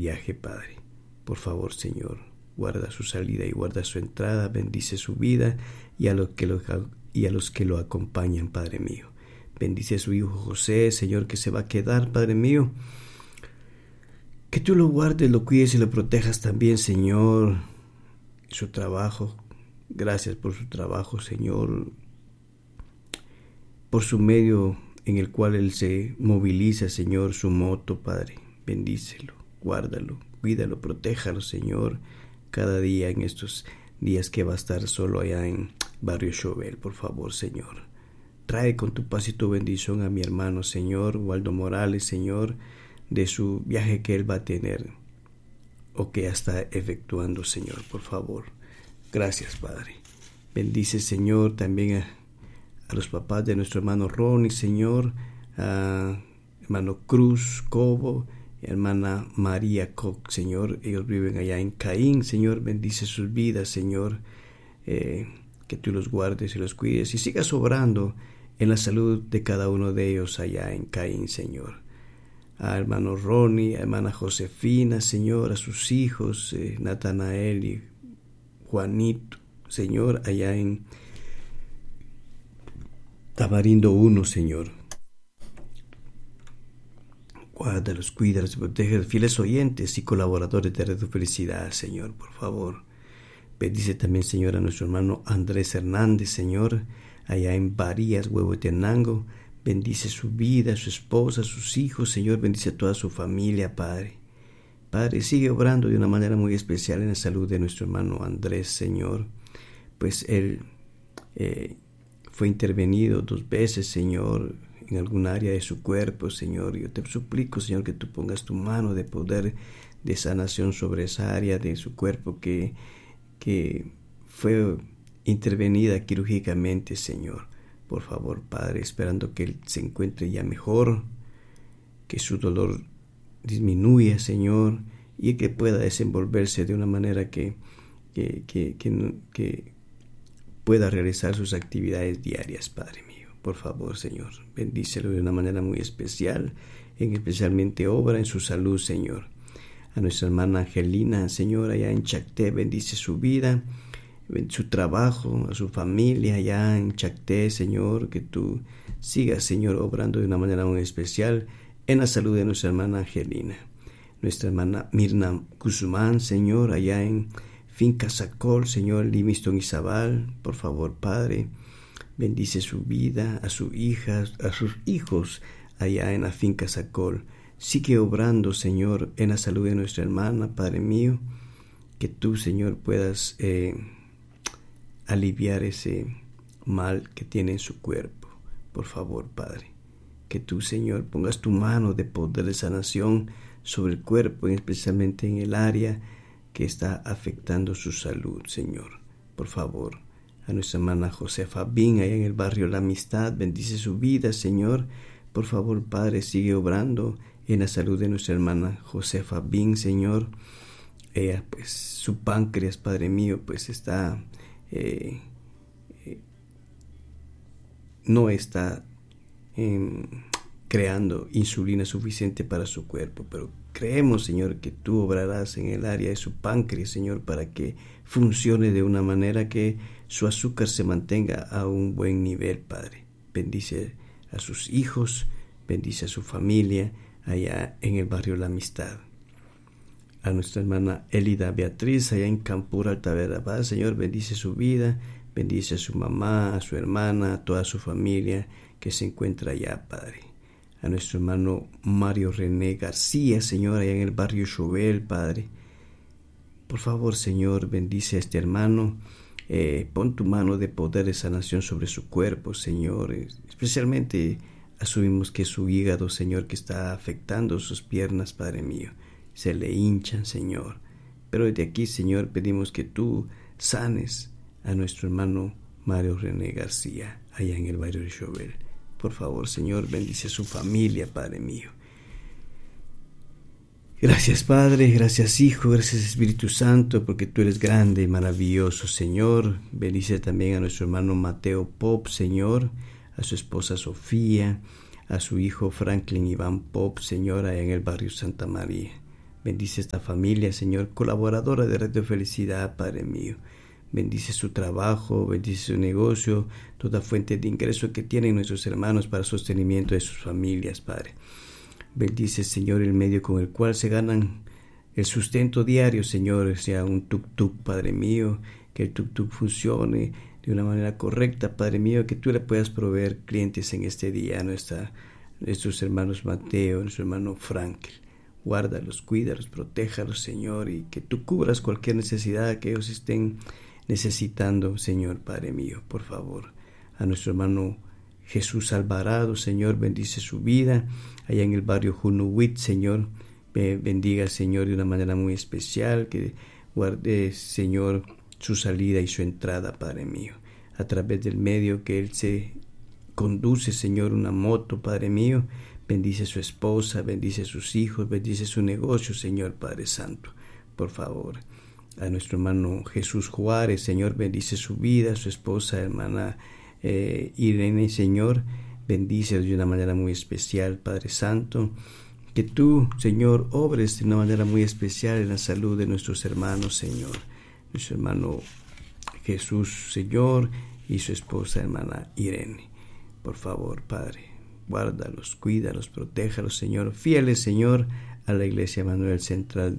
viaje, Padre. Por favor, Señor, guarda su salida y guarda su entrada, bendice su vida y a los que lo acompañan, Padre mío. Bendice a su hijo José, Señor, que se va a quedar, Padre mío. Que tú lo guardes, lo cuides y lo protejas también, Señor. Su trabajo, gracias por su trabajo, Señor. Por su medio en el cual él se moviliza, Señor, su moto, Padre. Bendícelo, guárdalo, cuídalo, protéjalo, Señor, cada día en estos días que va a estar solo allá en Barrio Chovel, por favor, Señor. Trae con tu paz y tu bendición a mi hermano, Señor, Waldo Morales, Señor, de su viaje que él va a tener o que ya está efectuando, Señor, por favor. Gracias, Padre. Bendice, Señor, también a los papás de nuestro hermano Ronnie, Señor, a hermano Cruz Cobo, hermana María Koch, Señor. Ellos viven allá en Caín, Señor. Bendice sus vidas, Señor. Que tú los guardes y los cuides y sigas obrando en la salud de cada uno de ellos allá en Caín, Señor. A hermano Ronnie, a hermana Josefina, Señor, a sus hijos, Natanael y Juanito, Señor, allá en Tamarindo 1, Señor. Guárdalos, cuídalos y protege a los fieles oyentes y colaboradores de Radio Felicidad, Señor, por favor. Bendice también, Señor, a nuestro hermano Andrés Hernández, Señor, allá en Barías, Huehuetenango. Bendice su vida, su esposa, sus hijos, Señor. Bendice a toda su familia, Padre. Padre, sigue obrando de una manera muy especial en la salud de nuestro hermano Andrés, Señor. Pues él fue intervenido 2 veces, Señor, en algún área de su cuerpo, Señor. Yo te suplico, Señor, que tú pongas tu mano de poder, de sanación sobre esa área de su cuerpo que fue intervenida quirúrgicamente, Señor. Por favor, Padre, esperando que él se encuentre ya mejor, que su dolor disminuya, Señor, y que pueda desenvolverse de una manera que pueda realizar sus actividades diarias, Padre mío. Por favor, Señor, bendícelo de una manera muy especial, especialmente obra en su salud, Señor. A nuestra hermana Angelina, Señor, allá en Chacté, bendice su vida, su trabajo, a su familia allá en Chacté, Señor, que tú sigas, Señor, obrando de una manera muy especial en la salud de nuestra hermana Angelina. Nuestra hermana Mirna Guzmán, Señor, allá en Finca Sacol, Señor, Livingston y Zabal, por favor, Padre, bendice su vida, a su hija, a sus hijos allá en la Finca Sacol. Sigue obrando, Señor, en la salud de nuestra hermana, Padre mío, que tú, Señor, puedas aliviar ese mal que tiene en su cuerpo. Por favor, Padre, que tú, Señor, pongas tu mano de poder de sanación sobre el cuerpo, especialmente en el área que está afectando su salud, Señor. Por favor, a nuestra hermana Josefa Bin, allá en el barrio La Amistad, bendice su vida, Señor. Por favor, Padre, sigue obrando en la salud de nuestra hermana Josefa Bin, Señor. Ella, pues, su páncreas, Padre mío, pues está no está creando insulina suficiente para su cuerpo, pero creemos, Señor, que tú obrarás en el área de su páncreas, Señor, para que funcione de una manera que su azúcar se mantenga a un buen nivel, Padre. Bendice a sus hijos, bendice a su familia allá en el barrio La Amistad. A nuestra hermana Elida Beatriz allá en Campur, Altaverapaz, Señor, bendice su vida, bendice a su mamá, a su hermana, a toda su familia que se encuentra allá, Padre. A nuestro hermano Mario René García, Señor, allá en el barrio Chovel, Padre. Por favor, Señor, bendice a este hermano. Pon tu mano de poder de sanación sobre su cuerpo, Señor. Especialmente asumimos que su hígado, Señor, que está afectando sus piernas, Padre mío, se le hinchan, Señor. Pero desde aquí, Señor, pedimos que tú sanes a nuestro hermano Mario René García, allá en el barrio de Chovel. Por favor, Señor, bendice a su familia, Padre mío. Gracias, Padre, gracias, Hijo, gracias, Espíritu Santo, porque tú eres grande y maravilloso, Señor. Bendice también a nuestro hermano Mateo Pop, Señor, a su esposa Sofía, a su hijo Franklin Iván Pop, Señor, allá en el barrio Santa María. Bendice esta familia, Señor, colaboradora de Red de Felicidad, Padre mío. Bendice su trabajo, bendice su negocio, toda fuente de ingreso que tienen nuestros hermanos para sostenimiento de sus familias, Padre. Bendice, Señor, el medio con el cual se ganan el sustento diario, Señor, sea un tuk-tuk, Padre mío, que el tuk-tuk funcione de una manera correcta, Padre mío, que tú le puedas proveer clientes en este día a nuestros hermanos Mateo, nuestro hermano Frankel. Guárdalos, cuídalos, protéjalos, Señor, y que tú cubras cualquier necesidad que ellos estén necesitando, Señor, Padre mío, por favor. A nuestro hermano Jesús Alvarado, Señor, bendice su vida allá en el barrio Junuwit, Señor, bendiga, Señor, de una manera muy especial, que guarde, Señor, su salida y su entrada, Padre mío, a través del medio que él se conduce, Señor, una moto, Padre mío. Bendice su esposa, bendice sus hijos, bendice su negocio, Señor, Padre Santo, por favor. A nuestro hermano Jesús Juárez, Señor, bendice su vida, su esposa, hermana Irene, Señor, bendice de una manera muy especial, Padre Santo. Que tú, Señor, obres de una manera muy especial en la salud de nuestros hermanos, Señor. Nuestro hermano Jesús, Señor, y su esposa, hermana Irene. Por favor, Padre, guárdalos, cuídalos, protéjalos, Señor. Fieles, Señor, a la Iglesia Manuel Central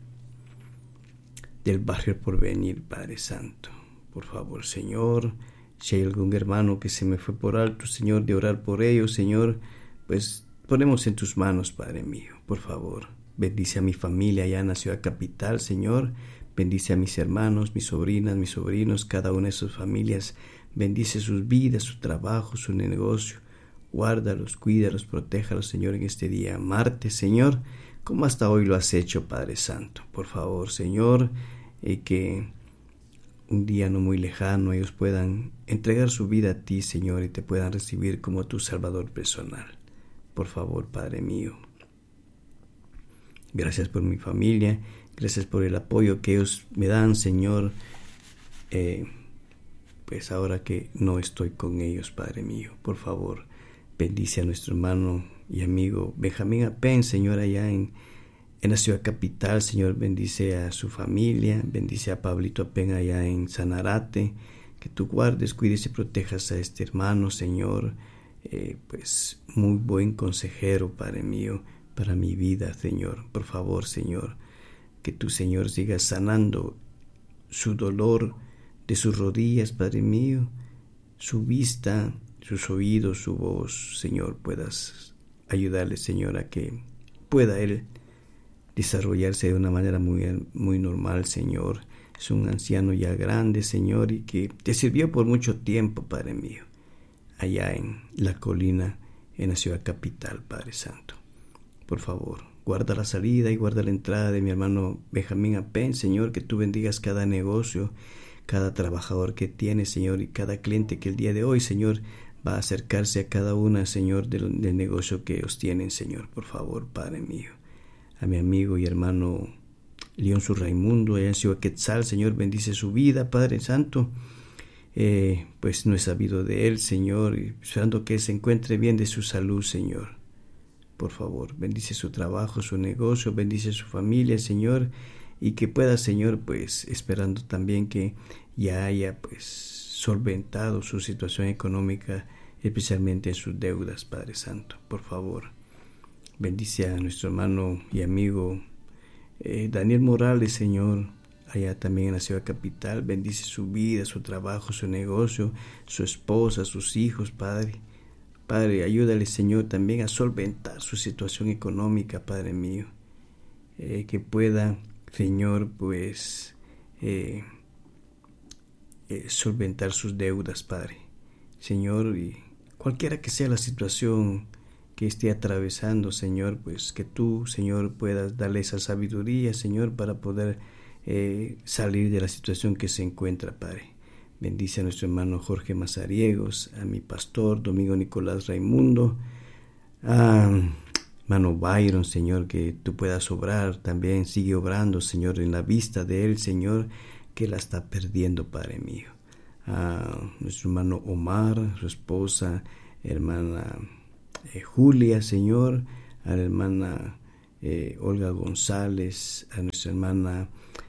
del barrio Porvenir, Padre Santo. Por favor, Señor, si hay algún hermano que se me fue por alto, Señor, de orar por ellos, Señor, pues ponemos en tus manos, Padre mío, por favor. Bendice a mi familia allá en la ciudad capital, Señor. Bendice a mis hermanos, mis sobrinas, mis sobrinos, cada una de sus familias. Bendice sus vidas, su trabajo, su negocio. Guárdalos, cuídalos, protéjalos, Señor, en este día martes, Señor, como hasta hoy lo has hecho, Padre Santo. Por favor, Señor, que un día no muy lejano ellos puedan entregar su vida a ti, Señor, y te puedan recibir como tu Salvador personal. Por favor, Padre mío. Gracias por mi familia, gracias por el apoyo que ellos me dan, Señor, pues ahora que no estoy con ellos, Padre mío. Por favor, bendice a nuestro hermano y amigo Benjamín Apen, Señor, allá en la ciudad capital, Señor, bendice a su familia, bendice a Pablito Apen allá en Sanarate, que tú guardes, cuides y protejas a este hermano, Señor, pues muy buen consejero, Padre mío, para mi vida, Señor. Por favor, Señor, que tú, Señor, sigas sanando su dolor de sus rodillas, Padre mío, su vista, sus oídos, su voz, Señor, puedas ayudarle, Señor, a que pueda él desarrollarse de una manera muy normal, Señor. Es un anciano ya grande, Señor, y que te sirvió por mucho tiempo, Padre mío, allá en la colina, en la ciudad capital, Padre Santo. Por favor, guarda la salida y guarda la entrada de mi hermano Benjamín Apen, Señor, que tú bendigas cada negocio, cada trabajador que tiene, Señor, y cada cliente que el día de hoy, Señor, va a acercarse a cada una, Señor, del negocio que ellos tienen, Señor. Por favor, Padre mío. A mi amigo y hermano León Sur Raimundo, allá en Ciudad Quetzal, Señor, bendice su vida, Padre Santo. Pues no he sabido de él, Señor, y esperando que se encuentre bien de su salud, Señor. Por favor, bendice su trabajo, su negocio, bendice su familia, Señor, y que pueda, Señor, pues esperando también que ya haya pues solventado su situación económica, especialmente sus deudas, Padre Santo. Por favor, bendice a nuestro hermano y amigo Daniel Morales, Señor, allá también en la ciudad capital. Bendice su vida, su trabajo, su negocio, su esposa, sus hijos, Padre. Padre, ayúdale, Señor, también a solventar su situación económica, Padre mío. Que pueda, Señor, pues solventar sus deudas, Padre. Señor, y cualquiera que sea la situación que esté atravesando, Señor, pues que tú, Señor, puedas darle esa sabiduría, Señor, para poder salir de la situación que se encuentra, Padre. Bendice a nuestro hermano Jorge Mazariegos, a mi pastor Domingo Nicolás Raimundo, a hermano Byron, Señor, que tú puedas obrar también, sigue obrando, Señor, en la vista de él, Señor, que la está perdiendo, Padre mío. A nuestro hermano Omar, su esposa, hermana Julia, Señor, a la hermana Olga González, a nuestra hermana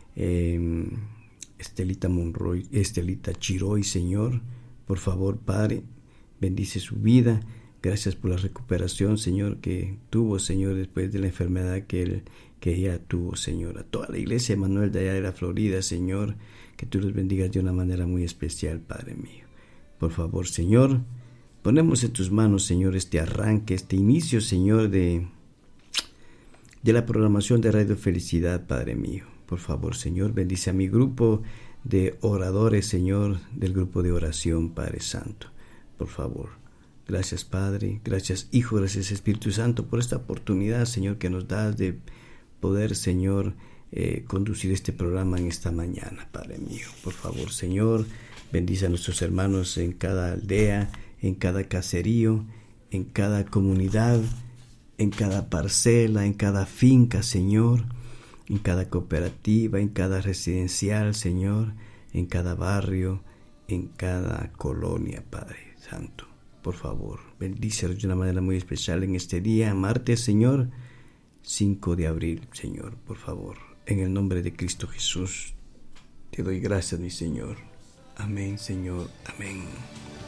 Estelita Monroy, Estelita Chiroy, Señor. Por favor, Padre, bendice su vida. Gracias por la recuperación, Señor, que tuvo, Señor, después de la enfermedad que ella tuvo, Señor. A toda la iglesia Emanuel de allá de la Florida, Señor, que tú los bendigas de una manera muy especial, Padre mío. Por favor, Señor, ponemos en tus manos, Señor, este arranque, este inicio, Señor, de la programación de Radio Felicidad, Padre mío. Por favor, Señor, bendice a mi grupo de oradores, Señor, del grupo de oración, Padre Santo. Por favor. Gracias, Padre. Gracias, Hijo. Gracias, Espíritu Santo, por esta oportunidad, Señor, que nos das de poder, Señor, conducir este programa en esta mañana, Padre mío. Por favor, Señor, bendice a nuestros hermanos en cada aldea, en cada caserío, en cada comunidad, en cada parcela, en cada finca, Señor, en cada cooperativa, en cada residencial, Señor, en cada barrio, en cada colonia, Padre Santo. Por favor, bendícelos de una manera muy especial en este día, martes, Señor, 5 de abril, Señor, por favor. En el nombre de Cristo Jesús, te doy gracias, mi Señor. Amén, Señor. Amén.